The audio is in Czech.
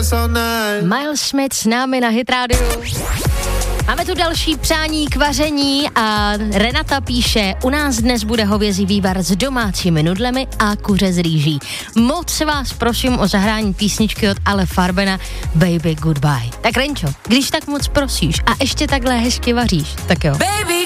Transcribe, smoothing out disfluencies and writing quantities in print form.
Miles Smith s námi na Hit Radio. Máme tu další přání k vaření a Renata píše, u nás dnes bude hovězí vývar s domácími nudlemi a kuře z rýží. Moc se vás prosím o zahrání písničky od Ale Farbena Baby Goodbye. Tak Renčo, když tak moc prosíš a ještě takhle hezky vaříš, tak jo. Baby